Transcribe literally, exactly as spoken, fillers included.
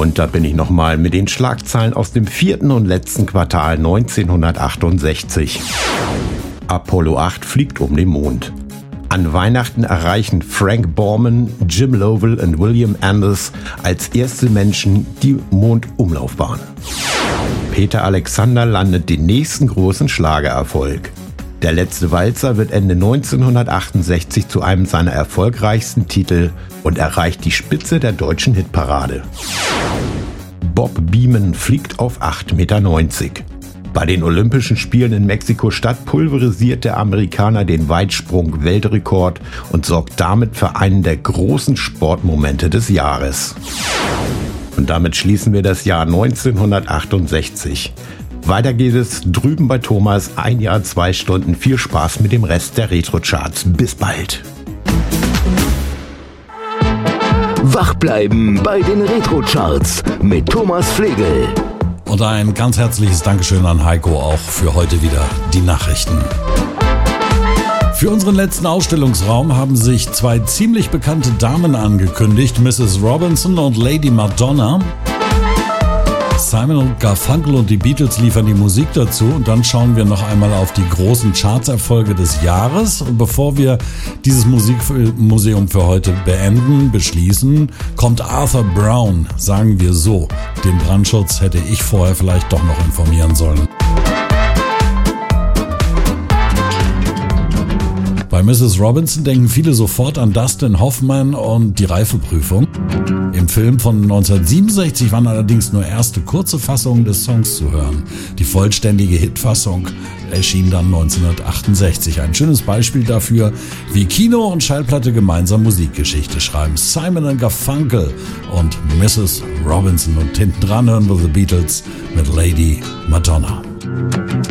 Und da bin ich nochmal mit den Schlagzeilen aus dem vierten und letzten Quartal neunzehnhundertachtundsechzig. Apollo acht fliegt um den Mond. An Weihnachten erreichen Frank Borman, Jim Lovell und William Anders als erste Menschen die Mondumlaufbahn. Peter Alexander landet den nächsten großen Schlagererfolg. Der letzte Walzer wird Ende neunzehnhundertachtundsechzig zu einem seiner erfolgreichsten Titel und erreicht die Spitze der deutschen Hitparade. Bob Beamon fliegt auf acht Komma neunzig Meter. Bei den Olympischen Spielen in Mexiko-Stadt pulverisiert der Amerikaner den Weitsprung-Weltrekord und sorgt damit für einen der großen Sportmomente des Jahres. Und damit schließen wir das Jahr neunzehnhundertachtundsechzig. Weiter geht es drüben bei Thomas, ein Jahr, zwei Stunden. Viel Spaß mit dem Rest der Retro-Charts. Bis bald. Wach bleiben bei den Retro-Charts mit Thomas Flegel. Und ein ganz herzliches Dankeschön an Heiko auch für heute wieder die Nachrichten. Für unseren letzten Ausstellungsraum haben sich zwei ziemlich bekannte Damen angekündigt, Misses Robinson und Lady Madonna. Simon und Garfunkel und die Beatles liefern die Musik dazu und dann schauen wir noch einmal auf die großen Chartserfolge des Jahres. Und bevor wir dieses Musikmuseum für heute beenden, beschließen, kommt Arthur Brown, sagen wir so. Den Brandschutz hätte ich vorher vielleicht doch noch informieren sollen. Bei Misses Robinson denken viele sofort an Dustin Hoffman und die Reifeprüfung. Im Film von neunzehnhundertsiebenundsechzig waren allerdings nur erste kurze Fassungen des Songs zu hören. Die vollständige Hitfassung erschien dann neunzehnhundertachtundsechzig. Ein schönes Beispiel dafür, wie Kino und Schallplatte gemeinsam Musikgeschichte schreiben. Simon and Garfunkel und Misses Robinson. Und hinten dran hören wir The Beatles mit Lady Madonna.